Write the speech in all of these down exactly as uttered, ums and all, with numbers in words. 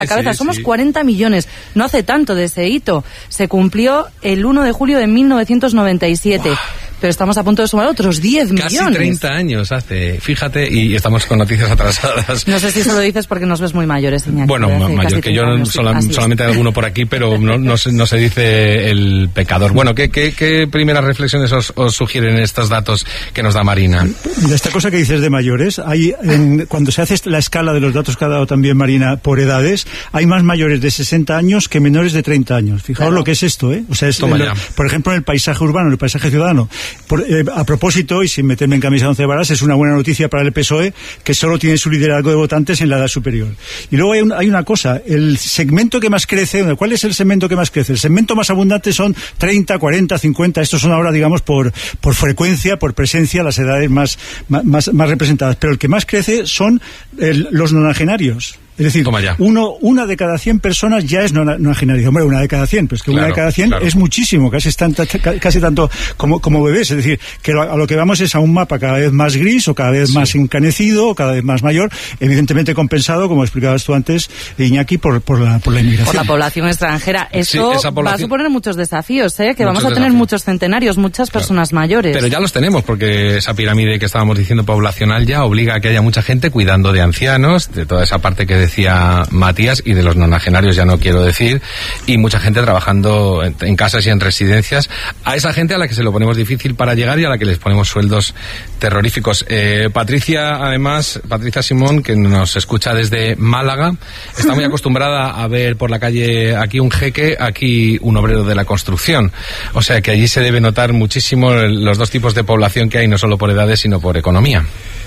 la cabeza. Sí, Somos sí. cuarenta millones. No hace tanto de ese hito. Se cumplió el uno de julio de mil novecientos noventa y siete. Wow. Pero estamos a punto de sumar otros diez millones. Casi treinta años hace, fíjate, y estamos con noticias atrasadas. No sé si eso lo dices porque nos ves muy mayores, Iñaki. Bueno, decir, mayor que yo, años, sola, sí, solamente hay alguno por aquí, pero no, no, se, no se dice el pecador. Bueno, ¿qué, qué, qué primeras reflexiones os, os sugieren estos datos que nos da Marina? De esta cosa que dices de mayores, hay en, cuando se hace la escala de los datos que ha dado también Marina por edades, hay más mayores de sesenta años que menores de treinta años. Fijaos claro. lo que es esto, ¿eh? O sea, es, el, por ejemplo, en el paisaje urbano, en el paisaje ciudadano. Por, eh, a propósito, y sin meterme en camisa de once varas, es una buena noticia para el P S O E, que solo tiene su liderazgo de votantes en la edad superior. Y luego hay, un, hay una cosa, el segmento que más crece, ¿cuál es el segmento que más crece? El segmento más abundante son treinta, cuarenta, cincuenta, estos son ahora, digamos, por, por frecuencia, por presencia, las edades más, más, más representadas. Pero el que más crece son el, los nonagenarios. Es decir, uno, una de cada cien personas ya es nonagenaria. Hombre, una de cada cien, pero es que claro, una de cada cien claro. es muchísimo, casi, es tanta, casi tanto como, como bebés. Es decir, que lo, a lo que vamos es a un mapa cada vez más gris, o cada vez sí. más encanecido, o cada vez más mayor, evidentemente compensado, como explicabas tú antes, Iñaki, por, por, la, por la inmigración. Por la población extranjera. Eso sí, población... va a suponer muchos desafíos, ¿eh? Que muchos vamos a tener desafíos. muchos centenarios, muchas claro. personas mayores. Pero ya los tenemos, porque esa pirámide que estábamos diciendo poblacional ya obliga a que haya mucha gente cuidando de ancianos, de toda esa parte que decía Matías, y de los nonagenarios ya no quiero decir, y mucha gente trabajando en, en casas y en residencias, a esa gente a la que se lo ponemos difícil para llegar y a la que les ponemos sueldos terroríficos. Eh, Patricia, además, Patricia Simón, que nos escucha desde Málaga, está muy acostumbrada a ver por la calle aquí un jeque, aquí un obrero de la construcción, o sea que allí se debe notar muchísimo los dos tipos de población que hay, no solo por edades sino por economía.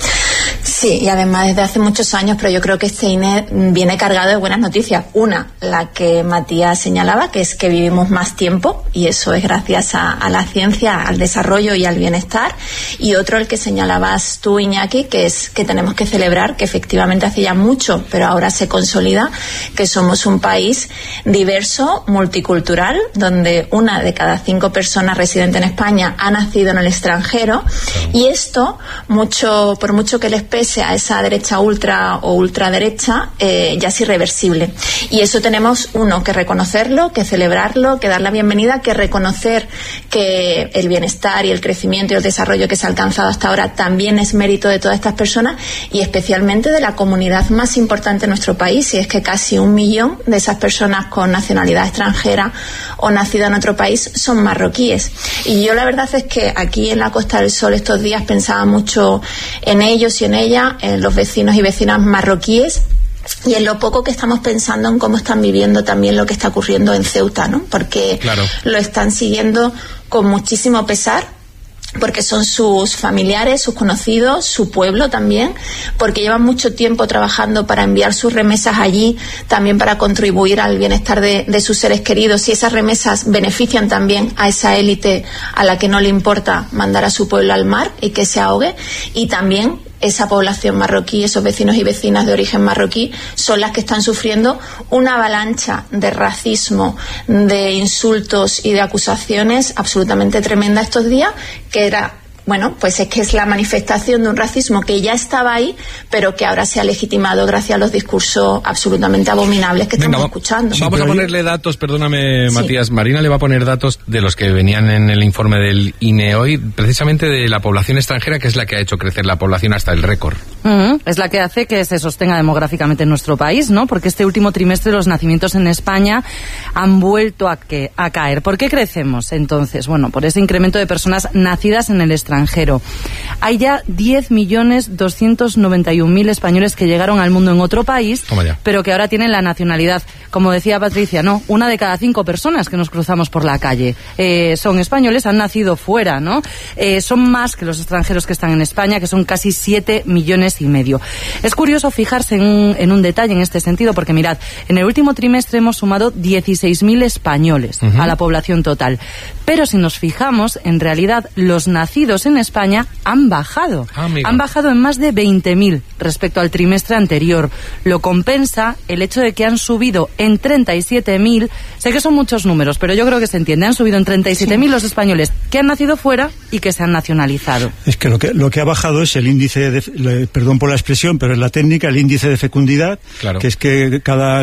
Sí, y además desde hace muchos años, pero yo creo que este I N E viene cargado de buenas noticias. Una, la que Matías señalaba, que es que vivimos más tiempo, y eso es gracias a, a la ciencia, al desarrollo y al bienestar. Y otro, el que señalabas tú, Iñaki, que es que tenemos que celebrar, que efectivamente hace ya mucho, pero ahora se consolida, que somos un país diverso, multicultural, donde una de cada cinco personas residentes en España ha nacido en el extranjero, y esto, mucho por mucho que les pese a esa derecha ultra o ultraderecha, eh, ya es irreversible. Y eso tenemos, uno, que reconocerlo, que celebrarlo, que dar la bienvenida, que reconocer que el bienestar y el crecimiento y el desarrollo que se ha alcanzado hasta ahora también es mérito de todas estas personas, y especialmente de la comunidad más importante en nuestro país, y es que casi un millón de esas personas con nacionalidad extranjera o nacida en otro país son marroquíes. Y yo la verdad es que aquí en la Costa del Sol estos días pensaba mucho en ellos y en ella, en los vecinos y vecinas marroquíes, y en lo poco que estamos pensando en cómo están viviendo también lo que está ocurriendo en Ceuta, ¿no? Porque claro. lo están siguiendo con muchísimo pesar, porque son sus familiares, sus conocidos, su pueblo también, porque llevan mucho tiempo trabajando para enviar sus remesas allí, también para contribuir al bienestar de, de sus seres queridos, y esas remesas benefician también a esa élite a la que no le importa mandar a su pueblo al mar y que se ahogue, y también esa población marroquí, esos vecinos y vecinas de origen marroquí, son las que están sufriendo una avalancha de racismo, de insultos y de acusaciones absolutamente tremenda estos días, que era... Bueno, pues es que es la manifestación de un racismo que ya estaba ahí, pero que ahora se ha legitimado gracias a los discursos absolutamente abominables que estamos Venga, escuchando. Vamos a ponerle datos, perdóname, sí. Matías, Marina le va a poner datos de los que venían en el informe del I N E hoy, precisamente de la población extranjera, que es la que ha hecho crecer la población hasta el récord. Uh-huh. Es la que hace que se sostenga demográficamente en nuestro país, ¿no? Porque este último trimestre los nacimientos en España han vuelto a, que, a caer. ¿Por qué crecemos entonces? Bueno, por ese incremento de personas nacidas en el extranjero. extranjero. Hay ya diez millones doscientos noventa y un mil españoles que llegaron al mundo en otro país, pero que ahora tienen la nacionalidad. Como decía Patricia, no, una de cada cinco personas que nos cruzamos por la calle eh, son españoles, han nacido fuera, ¿no? Eh, son más que los extranjeros que están en España, que son casi siete millones y medio. Es curioso fijarse en un, en un detalle en este sentido, porque mirad, en el último trimestre hemos sumado dieciséis mil españoles uh-huh. a la población total. Pero si nos fijamos, en realidad los nacidos en España han bajado. Ah, han bajado en más de veinte mil respecto al trimestre anterior. Lo compensa el hecho de que han subido en treinta y siete mil. Sé que son muchos números, pero yo creo que se entiende. Han subido en treinta y siete mil sí. los españoles que han nacido fuera y que se han nacionalizado. Es que lo que, lo que ha bajado es el índice, de, le, perdón por la expresión, pero es la técnica, el índice de fecundidad, claro. que es que cada